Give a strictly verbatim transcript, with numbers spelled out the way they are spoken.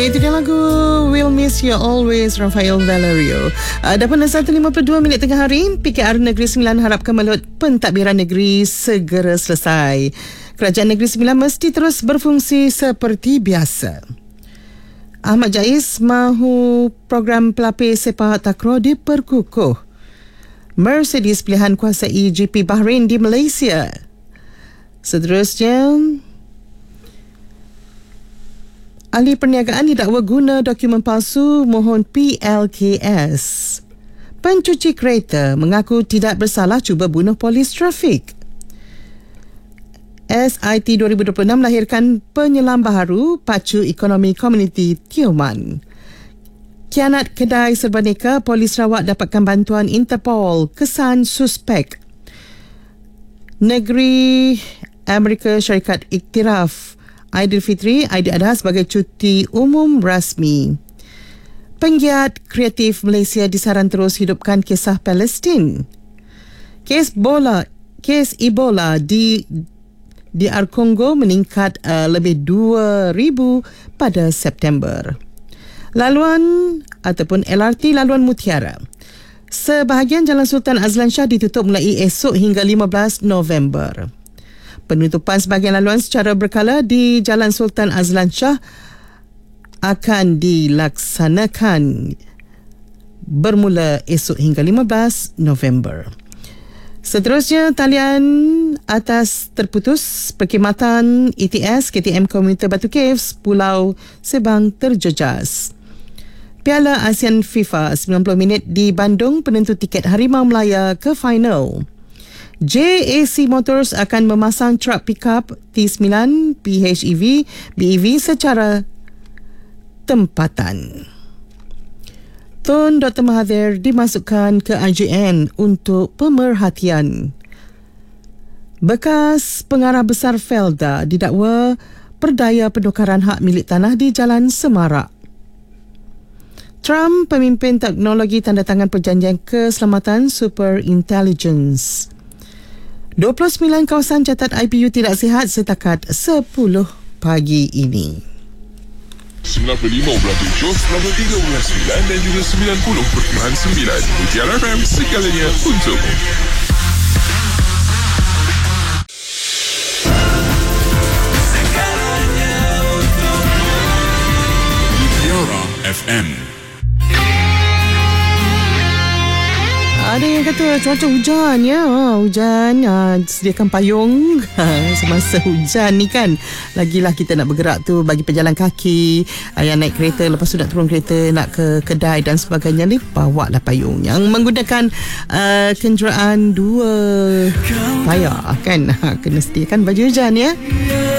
Itu dia lagu Will Miss You Always, Rafael Valerio. Uh, dah pun satu lima puluh dua minit tengah hari. P K R Negeri Sembilan harapkan melut pentadbiran negeri segera selesai. Kerajaan Negeri Sembilan mesti terus berfungsi seperti biasa. Ahmad Jais mahu program pelapis sepak takraw diperkukuh. Mercedes pilihan kuasai G P Bahrain di Malaysia. Seterusnya, ahli perniagaan didakwa guna dokumen palsu mohon P L K S. Pencuci kereta mengaku tidak bersalah cuba bunuh polis trafik. S I T dua ribu dua puluh enam melahirkan penyelam baharu pacu ekonomi komuniti Tioman. Kianat kedai serbaneka, polis Sarawak dapatkan bantuan Interpol, kesan suspek. Negeri Amerika Syarikat iktiraf Aidilfitri, Aidiladha sebagai cuti umum rasmi. Penggiat kreatif Malaysia disaran terus hidupkan kisah Palestin. Kes bola, kes Ebola di di D R Congo meningkat uh, lebih dua ribu pada September. Laluan ataupun L R T Laluan Mutiara. Sebahagian Jalan Sultan Azlan Shah ditutup mulai esok hingga lima belas November. Penutupan sebahagian laluan secara berkala di Jalan Sultan Azlan Shah akan dilaksanakan bermula esok hingga lima belas November. Seterusnya, talian atas terputus perkhidmatan E T S K T M Komuter Batu Caves Pulau Sebang terjejas. Piala ASEAN FIFA sembilan puluh minit di Bandung penentu tiket Harimau Melaya ke final. J A C Motors akan memasang truk pickup T sembilan P H E V B E V secara tempatan. Tun Doktor Mahathir dimasukkan ke I J N untuk pemerhatian. Bekas pengarah besar Felda didakwa perdaya penukaran hak milik tanah di Jalan Semarak. Trump, pemimpin teknologi, tanda tangan perjanjian keselamatan super intelligence. dua puluh sembilan kawasan catat I P U tidak sihat setakat sepuluh pagi ini. sembilan puluh lima perpuluhan tujuh, sembilan puluh tiga perpuluhan sembilan dan juga sembilan puluh perpuluhan sembilan. Ujian F M segalanya untukmu. Segalanya untukmu. Mutiara F M. Ada yang kata cuaca hujan ya. Hujan, ha, sediakan payung semasa hujan ni kan. Lagilah kita nak bergerak tu bagi pejalan kaki, yang naik kereta, lepas tu nak turun kereta, nak ke kedai dan sebagainya ni, bawa lah payung. Yang menggunakan uh, kenderaan dua tayar kan, kena sediakan baju hujan ya.